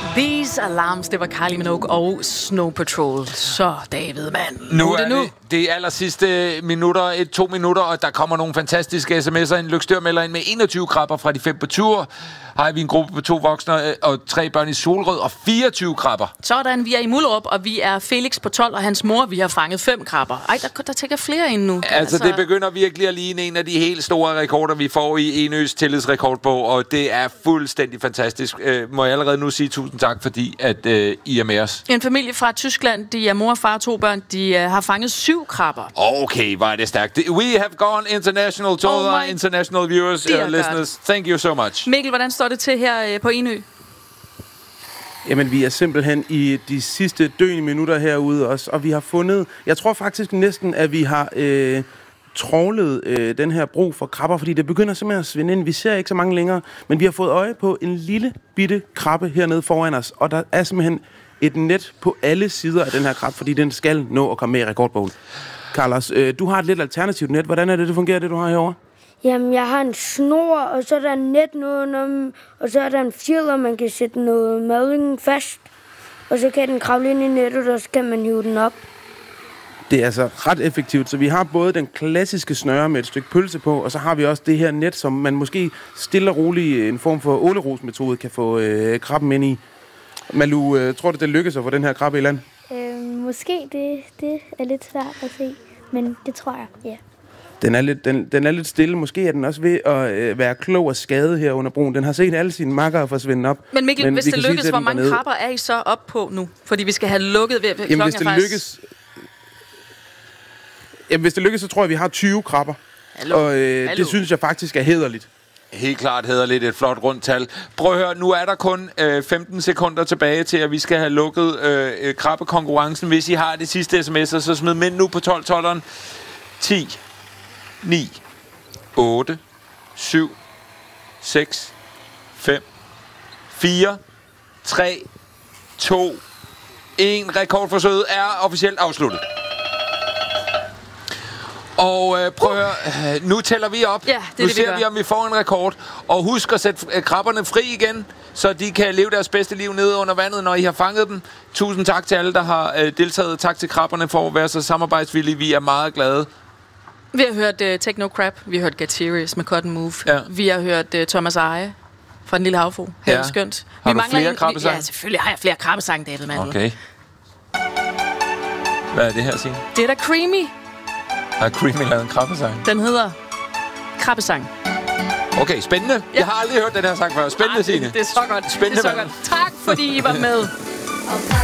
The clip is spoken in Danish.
These Alarms, det var Kylie Minogue og Snow Patrol. Så David, mand. Nu er det aller sidste minutter, 2 minutter, og der kommer nogle fantastiske sms'er. En Løgstør melder ind med 21 krabber fra de 5 på tur. Har vi en gruppe på 2 voksne og 3 børn i Solrød og 24 krabber. Sådan, vi er i Mullerup, og vi er Felix på 12, og hans mor, vi har fanget 5 krabber. Ej, der tænker flere ind nu. Altså, det begynder virkelig at ligne en af de helt store rekorder, vi får i Enøs tillidsrekordbog, og det er fuldstændig fantastisk. Må jeg allerede nu sige tusind tak, fordi at I er med os. En familie fra Tyskland, de er mor, far og 2 børn, de har fanget 7 krabber. Okay, hvor er det stærkt. We have gone international to our international viewers, listeners. Thank you so much. Mikkel, hvordan står det til her på Enø? Jamen, vi er simpelthen i de sidste døende minutter herude også, og vi har fundet, jeg tror faktisk næsten, at vi har trawlet den her bro for krabber, fordi det begynder simpelthen at svinde ind. Vi ser ikke så mange længere, men vi har fået øje på en lille bitte krabbe hernede foran os, og der er simpelthen et net på alle sider af den her krabbe, fordi den skal nå at komme med i rekordbogen. Carlos, du har et lidt alternativt net. Hvordan er det fungerer, det du har herovre? Jamen, jeg har en snor, og så er der en net nedenom, og så er der en fjeder, man kan sætte noget mading fast, og så kan den kravle ind i nettet, og så kan man hive den op. Det er altså ret effektivt, så vi har både den klassiske snøre med et stykke pølse på, og så har vi også det her net, som man måske stille og roligt en form for ålerosmetode kan få krabben ind i. Malu, tror du, det lykkes at få den her krabbe i land? Måske det er lidt svært at se, men det tror jeg, ja. Den er lidt stille. Måske er den også ved at være klog og skade her under broen. Den har set alle sine makkere forsvinde op. Men Mikkel, hvis det lykkes, hvor mange krabber er I så op på nu? Fordi vi skal have lukket ved klokken. Hvis det lykkes, så tror jeg, vi har 20 krabber. Og det synes jeg faktisk er hæderligt. Helt klart hæderligt, et flot rundt tal. Prøv at høre, nu er der kun 15 sekunder tilbage til, at vi skal have lukket krabbekonkurrencen. Hvis I har det sidste sms'er, så smid mænd nu på 12-12'eren. 10, 9, 8, 7, 6, 5, 4, 3, 2, 1. Rekordforsøget er officielt afsluttet. Og prøv at høre, nu tæller vi op. Ja, nu ser vi, om vi får en rekord. Og husk at sætte krabberne fri igen, så de kan leve deres bedste liv nede under vandet, når I har fanget dem. Tusind tak til alle, der har deltaget. Tak til krabberne for at være så samarbejdsvillige. Vi er meget glade. Vi har hørt Take No Crap. Vi har hørt Get Serious med Cotton Move. Ja. Vi har hørt Thomas Eje fra Den Lille Havfru. Helt skønt. Har du flere krabbesange? Ja, selvfølgelig har jeg flere krabbesange, David Mandel. Okay. Hvad er det her, Signe? Det er da Creamy. Har Creamy lavet en krabbesang? Den hedder Krabbesang. Okay, spændende. Ja. Jeg har aldrig hørt den her sang før. Spændende, Signe. Det er så godt. Spændende, det er så godt. Tak, fordi I var med.